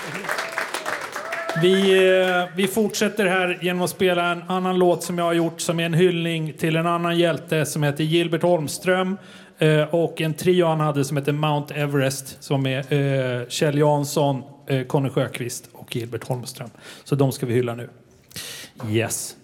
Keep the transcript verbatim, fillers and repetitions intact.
Vi, vi fortsätter här genom att spela en annan låt som jag har gjort som är en hyllning till en annan hjälte som heter Gilbert Holmström och en trio han hade som heter Mount Everest som är Kjell Jansson, Conny Sjöqvist och Gilbert Holmström. Så de ska vi hylla nu. Yes.